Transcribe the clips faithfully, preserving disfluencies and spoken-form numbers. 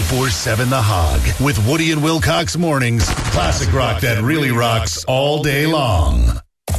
twenty-four seven The Hog with Woody and Wilcox mornings. Classic rock that really rocks all day long.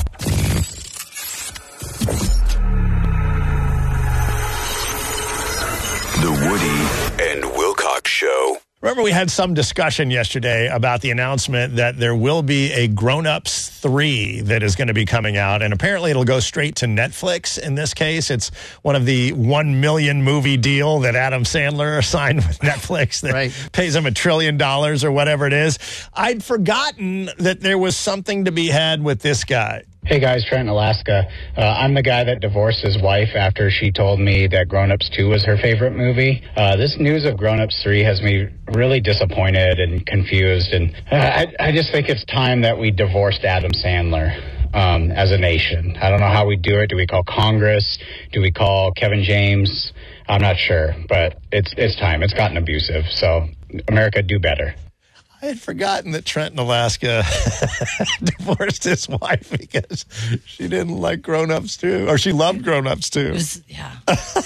The Woody and Wilcox Show. Remember, we had some discussion yesterday about the announcement that there will be a Grown Ups three that is going to be coming out, and apparently it'll go straight to Netflix. In this case, it's one of the one million movie deal that Adam Sandler signed with Netflix that right. pays him a trillion dollars or whatever it is. I'd forgotten that there was something to be had with this guy. Hey guys, Trent in Alaska. Uh, I'm the guy that divorced his wife after she told me that Grown Ups two was her favorite movie. Uh, this news of Grown Ups three has me really disappointed and confused, and uh, I, I just think it's time that we divorced Adam Sandler um, as a nation. I don't know how we do it. Do we call Congress? Do we call Kevin James? I'm not sure, but it's it's time. It's gotten abusive, so America, do better. I had forgotten that Trent in Alaska divorced his wife because she didn't like Grown Ups too, or she loved Grown Ups too. Was, yeah.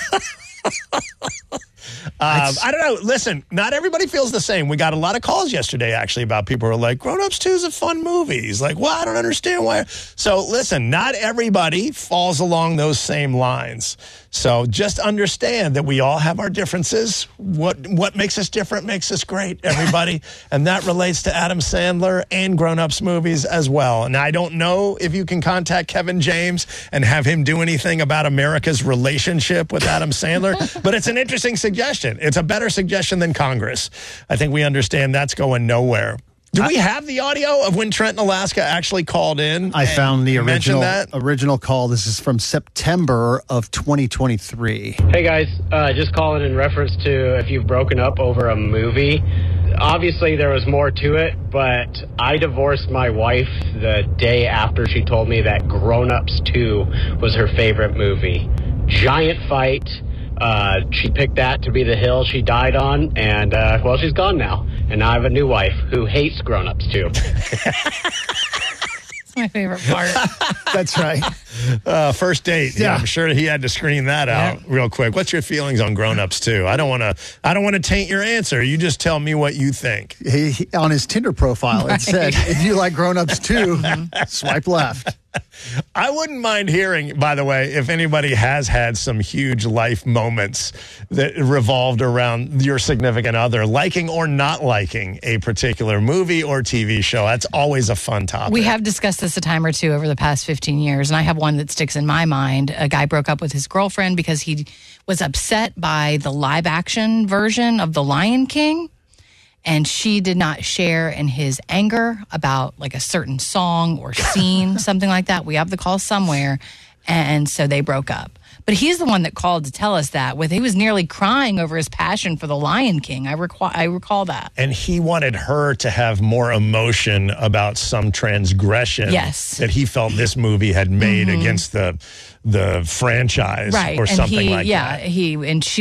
Um, I don't know. Listen, not everybody feels the same. We got a lot of calls yesterday, actually, about people who are like, Grown Ups two is a fun movie. He's like, well, I don't understand why. So, listen, not everybody falls along those same lines. So just understand that we all have our differences. What what makes us different makes us great, everybody. And that relates to Adam Sandler and Grown Ups movies as well. And I don't know if you can contact Kevin James and have him do anything about America's relationship with Adam Sandler, but it's an interesting suggestion. It's a better suggestion than Congress. I think we understand that's going nowhere. Do we have the audio of when Trent in Alaska actually called in? I found the original that? original call. This is from September of twenty twenty-three. Hey, guys. Uh, just calling in reference to if you've broken up over a movie. Obviously, there was more to it, but I divorced my wife the day after she told me that Grown Ups two was her favorite movie. Giant fight. Uh, she picked that to be the hill she died on, and, uh, well, she's gone now. And now I have a new wife who hates Grown Ups, too. That's my favorite part. That's right. Uh, first date. Yeah. yeah, I'm sure he had to screen that out yeah. real quick. What's your feelings on Grown Ups two? I don't want to. I don't want to taint your answer. You just tell me what you think. He, he, on his Tinder profile, right. It said, "If you like Grown Ups two, swipe left." I wouldn't mind hearing, by the way, if anybody has had some huge life moments that revolved around your significant other liking or not liking a particular movie or T V show. That's always a fun topic. We have discussed this a time or two over the past fifteen years, and I have one that sticks in my mind. A guy broke up with his girlfriend because he was upset by the live-action version of The Lion King. And she did not share in his anger about like a certain song or scene, something like that. We have the call somewhere. And so they broke up. But he's the one that called to tell us that. With he was nearly crying over his passion for The Lion King. I, recall, I recall that. And he wanted her to have more emotion about some transgression yes. that he felt this movie had made mm-hmm. against the the franchise right. or and something he, like yeah, that. Yeah, he and she